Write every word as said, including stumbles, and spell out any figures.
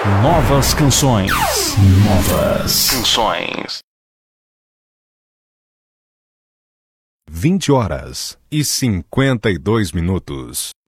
Novas canções. Novas canções. vinte horas e cinquenta e dois minutos.